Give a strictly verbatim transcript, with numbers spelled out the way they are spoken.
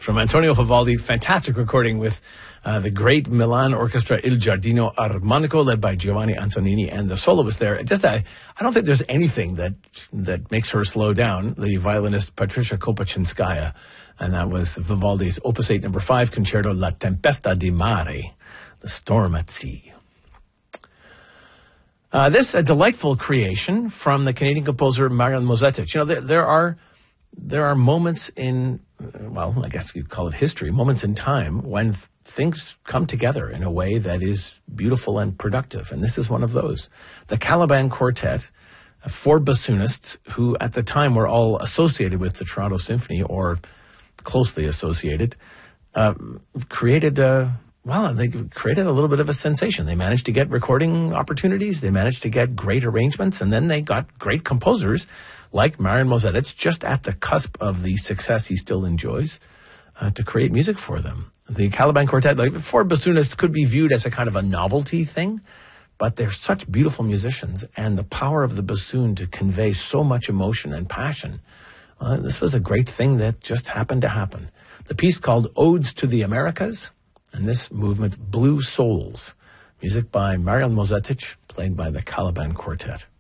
from Antonio Vivaldi. Fantastic recording with uh, the great Milan Orchestra Il Giardino Armonico, led by Giovanni Antonini, and the soloist there. Just, I, I don't think there's anything that that makes her slow down. The violinist Patricia Kopachinskaya, and that was Vivaldi's Opus eight, number five, Concerto La Tempesta di Mare, the storm at sea. Uh, this a delightful creation from the Canadian composer Marian Mozetic. You know, there, there are there are moments in, well, I guess you'd call it history, moments in time when th- things come together in a way that is beautiful and productive, and this is one of those. The Caliban Quartet, uh, four bassoonists who at the time were all associated with the Toronto Symphony or closely associated, uh, created a. Well, they created a little bit of a sensation. They managed to get recording opportunities. They managed to get great arrangements. And then they got great composers like Marian Mozetic, just at the cusp of the success he still enjoys, uh, to create music for them. The Caliban Quartet, like four bassoonists, could be viewed as a kind of a novelty thing, but they're such beautiful musicians. And the power of the bassoon to convey so much emotion and passion. Uh, this was a great thing that just happened to happen. The piece called Odes to the Americas, and this movement, Blue Souls, music by Marian Mozetic, played by the Caliban Quartet.